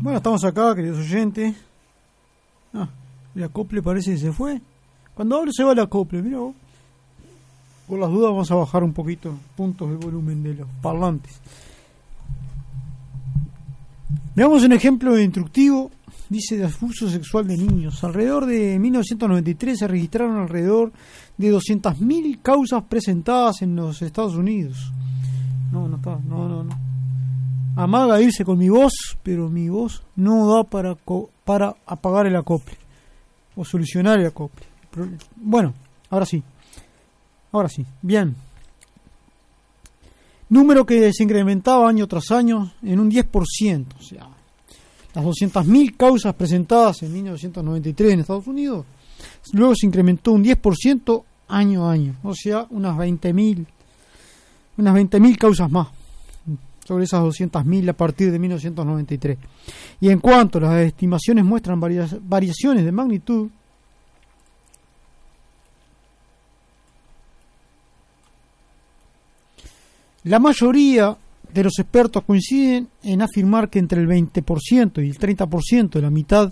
Bueno, estamos acá, queridos oyentes. El acople parece que se fue. Cuando hablo se va el acople, mira vos. Por las dudas vamos a bajar un poquito puntos de volumen de los parlantes. Veamos un ejemplo instructivo. Dice de abuso sexual de niños. Alrededor de 1993 se registraron alrededor de 200.000 causas presentadas en los Estados Unidos. No. Amaga irse con mi voz, pero mi voz no da para apagar el acople o solucionar el acople. Bueno, ahora sí. Bien. Número que se incrementaba año tras año en un 10%. O sea, las 200.000 causas presentadas en 1993 en Estados Unidos, luego se incrementó un 10% año a año. O sea, unas 20.000 causas más sobre esas 200.000 a partir de 1993. Y en cuanto las estimaciones muestran variaciones de magnitud, la mayoría de los expertos coinciden en afirmar que entre el 20% y el 30%, la mitad,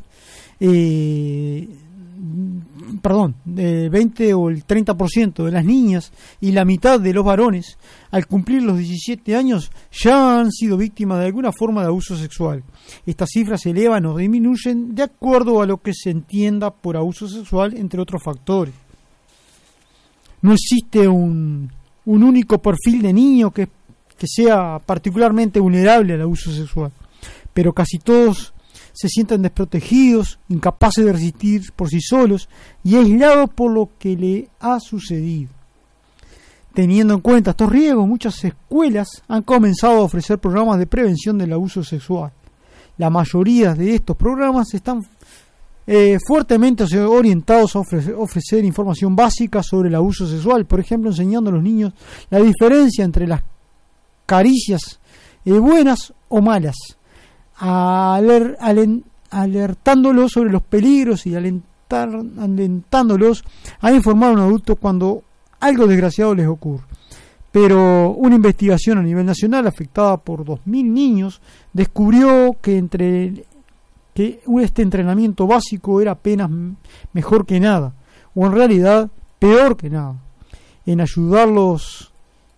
20 o el 30% de las niñas y la mitad de los varones, al cumplir los 17 años, ya han sido víctimas de alguna forma de abuso sexual. Estas cifras se elevan o disminuyen de acuerdo a lo que se entienda por abuso sexual, entre otros factores. No existe un único perfil de niño que sea particularmente vulnerable al abuso sexual, pero casi todos se sienten desprotegidos, incapaces de resistir por sí solos y aislados por lo que le ha sucedido. Teniendo en cuenta estos riesgos, muchas escuelas han comenzado a ofrecer programas de prevención del abuso sexual. La mayoría de estos programas están fuertemente orientados a ofrecer información básica sobre el abuso sexual, por ejemplo, enseñando a los niños la diferencia entre las caricias buenas o malas, alertándolos sobre los peligros y alentándolos a informar a un adulto cuando algo desgraciado les ocurre. Pero una investigación a nivel nacional afectada por 2.000 niños descubrió que este entrenamiento básico era apenas mejor que nada, o en realidad peor que nada, en ayudarlos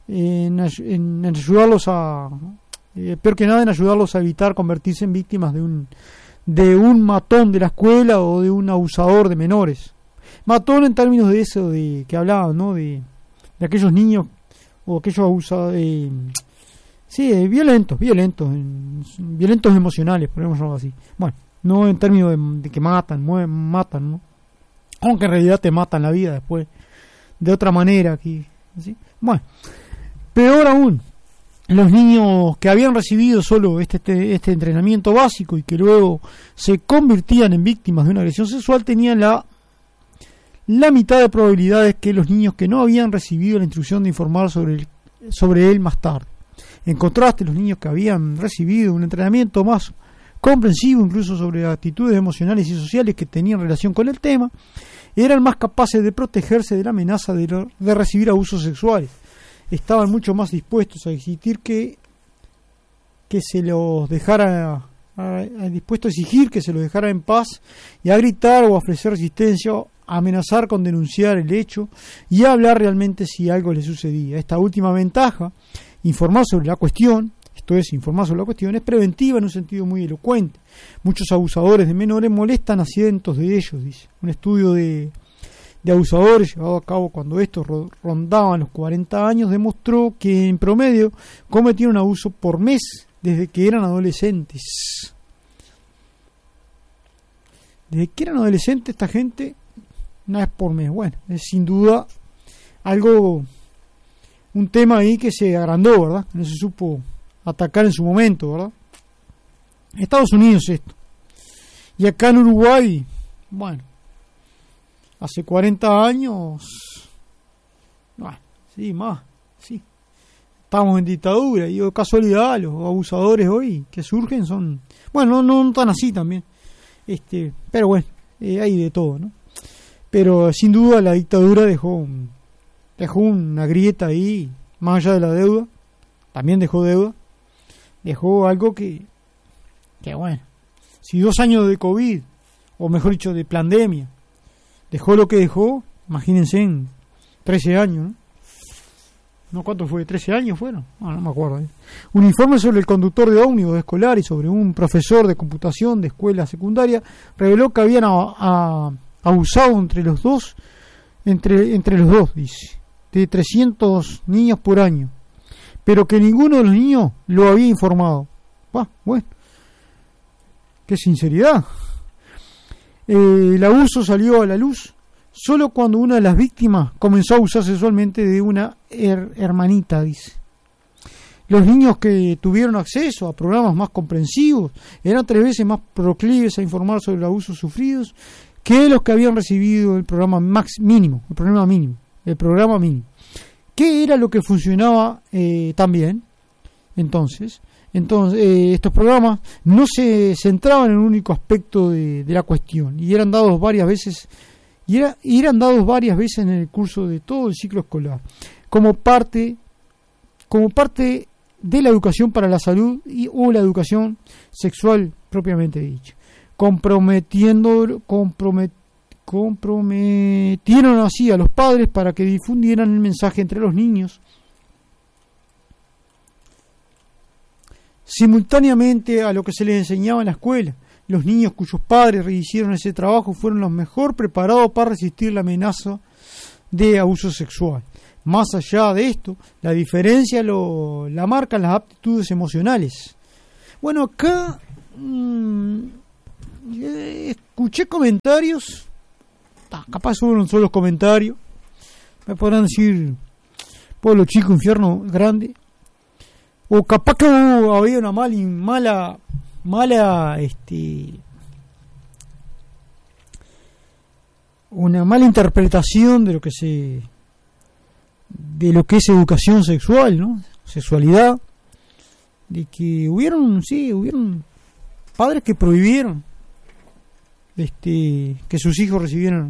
a evitar convertirse en víctimas de un matón de la escuela o de un abusador de menores. Matón en términos de eso de que hablaban, ¿no? De aquellos niños o aquellos abusadores, violentos emocionales, por ejemplo, así. Bueno, no en términos de que matan, ¿no? Aunque en realidad te matan la vida después de otra manera aquí, ¿sí? Bueno, peor aún, los niños que habían recibido solo este entrenamiento básico y que luego se convertían en víctimas de una agresión sexual tenían la mitad de probabilidades que los niños que no habían recibido la instrucción de informar sobre él más tarde. En contraste, los niños que habían recibido un entrenamiento más comprensivo, incluso sobre actitudes emocionales y sociales que tenían relación con el tema, eran más capaces de protegerse de la amenaza de recibir abusos sexuales. Estaban mucho más dispuestos a exigir que se los dejara en paz y a gritar o a ofrecer resistencia, a amenazar con denunciar el hecho y a hablar realmente si algo les sucedía. Esta última ventaja, informar sobre la cuestión, es preventiva en un sentido muy elocuente. Muchos abusadores de menores molestan a cientos de ellos, dice. Un estudio de abusadores llevado a cabo cuando estos rondaban los 40 años demostró que en promedio cometieron un abuso por mes desde que eran adolescentes. Desde que eran adolescentes esta gente, una vez por mes. Bueno, es sin duda un tema ahí que se agrandó, ¿verdad? No se supo atacar en su momento, ¿verdad? Estados Unidos esto. Y acá en Uruguay, bueno, hace 40 años, sí, estamos en dictadura, y casualidad, los abusadores hoy que surgen son, bueno, no tan así también, pero bueno, hay de todo, ¿no? Pero sin duda la dictadura dejó una grieta ahí, más allá de la deuda, también dejó algo que bueno, Si 2 años de COVID, o mejor dicho, de pandemia, dejó lo que dejó, imagínense en 13 años, ¿no? ¿No cuánto fue? ¿13 años fueron? No me acuerdo. Un informe sobre el conductor de ómnibus escolar y sobre un profesor de computación de escuela secundaria reveló que habían abusado entre los dos, dice, de 300 niños por año, pero que ninguno de los niños lo había informado. Bueno, qué sinceridad. El abuso salió a la luz solo cuando una de las víctimas comenzó a abusar sexualmente de una hermanita, dice. Los niños que tuvieron acceso a programas más comprensivos eran 3 veces más proclives a informar sobre los abusos sufridos que los que habían recibido el programa mínimo. ¿Qué era lo que funcionaba también? Entonces, estos programas no se centraban en un único aspecto de la cuestión y eran dados varias veces en el curso de todo el ciclo escolar, como parte de la educación para la salud o la educación sexual propiamente dicha. Comprometieron así a los padres para que difundieran el mensaje entre los niños simultáneamente a lo que se les enseñaba en la escuela. Los niños cuyos padres hicieron ese trabajo fueron los mejor preparados para resistir la amenaza de abuso sexual. Más allá de esto, la diferencia la marcan las aptitudes emocionales. Bueno, acá escuché comentarios, capaz fueron solo los comentarios, me podrán decir pueblo chico, infierno grande, o capaz que había una mala una mala interpretación de lo que es educación sexual, ¿no? Sexualidad, de que hubieron padres que prohibieron que sus hijos recibieran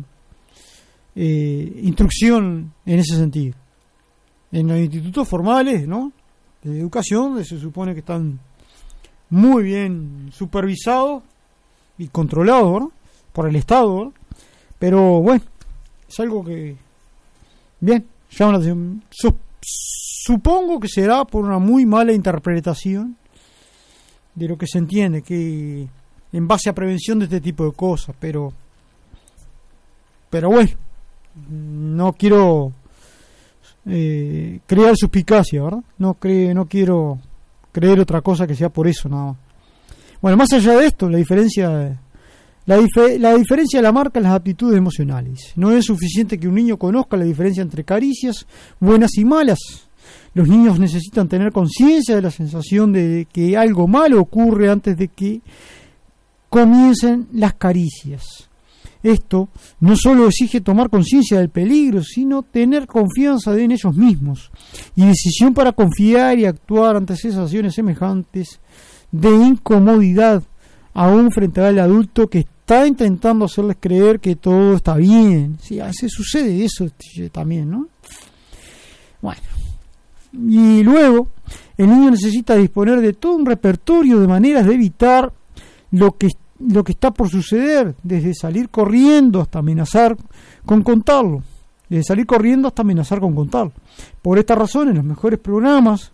instrucción en ese sentido. En los institutos formales, ¿no?, de educación, se supone que están muy bien supervisados y controlados, ¿no?, por el Estado, ¿no? Pero bueno, es algo que bien llama la atención. Supongo que será por una muy mala interpretación de lo que se entiende, que en base a prevención de este tipo de cosas, pero bueno, no quiero crear suspicacia, ¿verdad? No quiero creer otra cosa que sea por eso nada más. Bueno, más allá de esto, la diferencia la marcan las aptitudes emocionales. No es suficiente que un niño conozca la diferencia entre caricias buenas y malas. Los niños necesitan tener conciencia de la sensación de que algo malo ocurre antes de que comiencen las caricias. Esto no solo exige tomar conciencia del peligro, sino tener confianza en ellos mismos y decisión para confiar y actuar ante sensaciones semejantes de incomodidad, aún frente al adulto que está intentando hacerles creer que todo está bien. Sí, a veces sucede eso también, ¿no? Bueno, y luego el niño necesita disponer de todo un repertorio de maneras de evitar lo que está por suceder, desde salir corriendo hasta amenazar con contarlo. Por esta razón, los mejores programas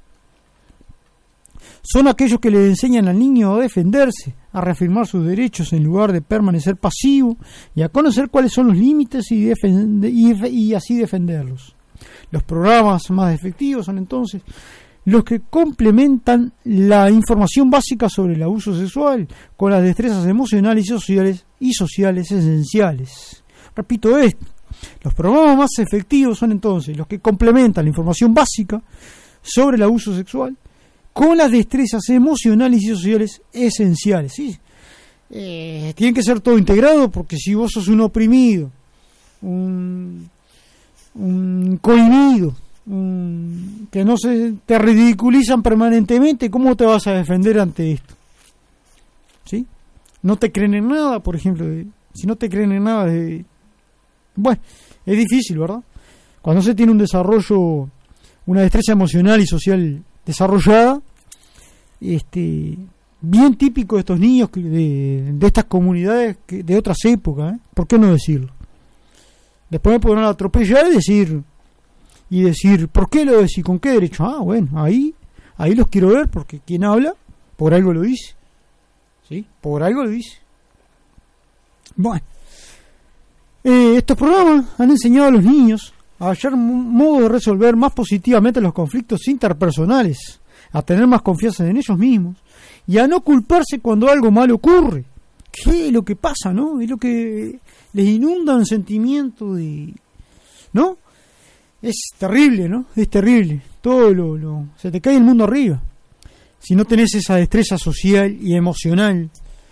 son aquellos que le enseñan al niño a defenderse, a reafirmar sus derechos en lugar de permanecer pasivo y a conocer cuáles son los límites y así defenderlos. Los programas más efectivos son entonces los que complementan la información básica sobre el abuso sexual con las destrezas emocionales y sociales esenciales. Repito esto, los programas más efectivos son entonces los que complementan la información básica sobre el abuso sexual con las destrezas emocionales y sociales esenciales. ¿Sí? Tienen que ser todo integrado, porque si vos sos un oprimido, un cohibido, que no te ridiculizan permanentemente, ¿cómo te vas a defender ante esto? ¿Sí? No te creen en nada, por ejemplo. Si no te creen en nada, bueno, es difícil, ¿verdad? Cuando se tiene un desarrollo, una destreza emocional y social desarrollada, bien típico de estos niños, de estas comunidades de otras épocas, ¿por qué no decirlo? Después me podrán atropellar y decir, ¿por qué lo decís? ¿Con qué derecho? Ah, bueno, ahí los quiero ver, porque quien habla, por algo lo dice. ¿Sí? Por algo lo dice. Bueno, estos programas han enseñado a los niños a hallar modo de resolver más positivamente los conflictos interpersonales, a tener más confianza en ellos mismos y a no culparse cuando algo malo ocurre. ¿Qué es lo que pasa, no? Es lo que les inunda un sentimiento de... ¿no? Es terrible, ¿no? Es terrible. Todo se te cae el mundo arriba. Si no tenés esa destreza social y emocional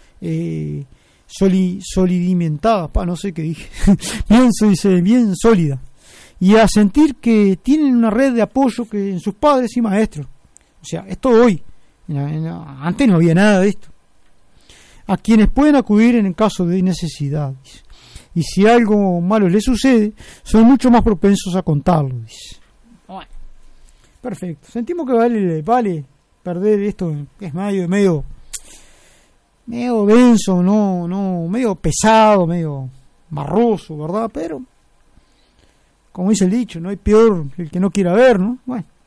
solidimentada, no sé qué dije, bien sólida, y a sentir que tienen una red de apoyo que en sus padres y maestros. O sea, esto hoy. Antes no había nada de esto. A quienes pueden acudir en el caso de necesidad. Y si algo malo les sucede, son mucho más propensos a contarlo. Dice. Bueno, perfecto. Sentimos que vale perder esto, que es medio denso, no, medio pesado, medio barroso, ¿verdad? Pero, como dice el dicho, no hay peor el que no quiera ver, ¿no? Bueno,